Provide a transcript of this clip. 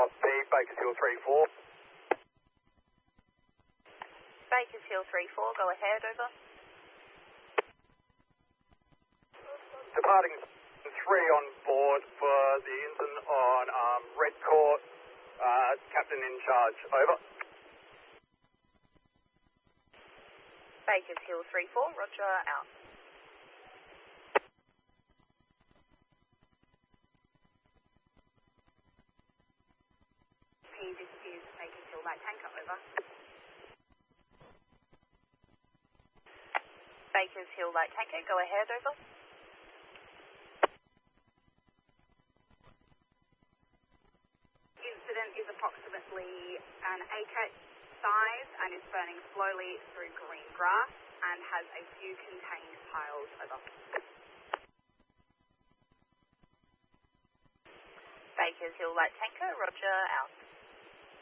Copy, Bakers Hill 3-4. Bakers Hill 3-4, go ahead, over. Departing 3 on board for the ensign on Red Court, captain in charge, over. Bakers Hill 3-4, roger, out. This is Bakers Hill Light Tanker, over. Bakers Hill Light Tanker, go ahead, over. Incident is approximately an ACAT size and is burning slowly through green grass and has a few contained piles, over. Bakers Hill Light Tanker, roger, out.